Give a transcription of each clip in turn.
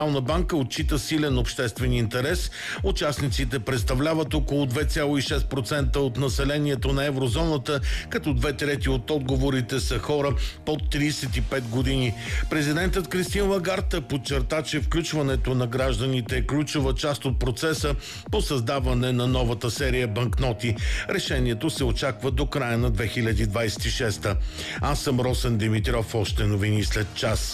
банка отчита силен обществен интерес. Участниците представляват около 2,6% от населението на еврозоната, като 2/3 от отговорите са хора под 35 години. Президентът Кристин Лагард подчерта, че включването на гражданите е ключова част от процеса по създаване на новата серия банкноти. Решението се очаква до края на 2026. Аз съм Росен Димитров. Още новини след час.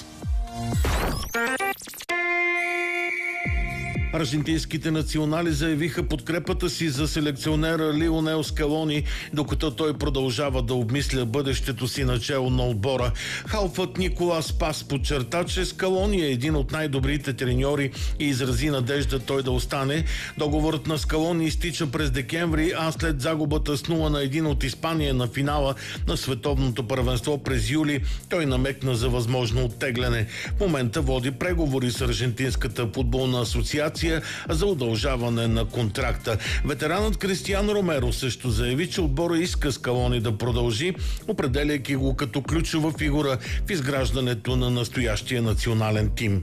Аржентинските национали заявиха подкрепата си за селекционера Лионел Скалони, докато той продължава да обмисля бъдещето си начело на отбора. Халфът Николас Пас подчерта, че Скалони е един от най-добрите треньори и изрази надежда той да остане. Договорът на Скалони изтича през декември, а след загубата с 0-1 от Испания на финала на световното първенство през юли, той намекна за възможно оттегляне. В момента води преговори с Аржентинската футболна асоциация за удължаване на контракта. Ветеранът Кристиан Ромеро също заяви, че отбора иска Скалони да продължи, определяйки го като ключова фигура в изграждането на настоящия национален тим.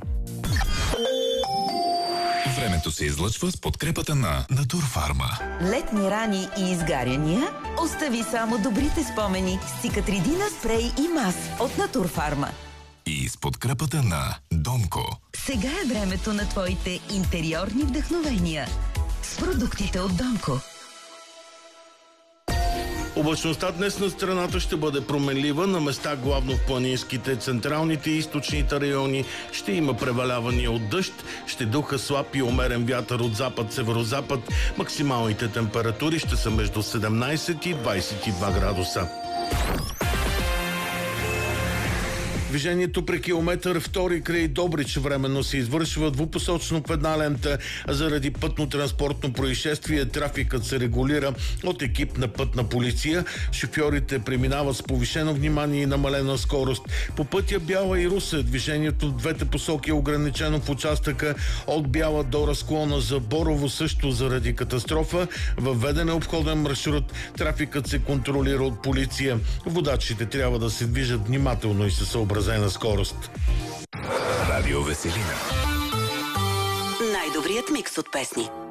Времето се излъчва с подкрепата на Натурфарма. Летни рани и изгаряния? Остави само добрите спомени с Цикатридина спрей и мас от Натурфарма. И с подкрепата на Донко. Сега е времето на твоите интериорни вдъхновения с продуктите от Донко. Облачността днес на страната ще бъде променлива. На места главно в планинските, централните и източните райони ще има превалявания от дъжд. Ще духа слаб и умерен вятър от запад-северозапад. Максималните температури ще са между 17 и 22 градуса. Движението при километър 2 край Добрич временно се извършва двупосочно в една лента. Заради пътно-транспортно происшествие трафикът се регулира от екип на пътна полиция. Шофьорите преминават с повишено внимание и намалена скорост. По пътя Бяла и Русе движението в двете посоки е ограничено в участъка от Бяла до разклона за Борово, също заради катастрофа. Въведен е обходен маршрут. Трафикът се контролира от полиция. Водачите трябва да се движат внимателно и се съобразяват на скорост. Радио Веселина. Най-добрият микс от песни.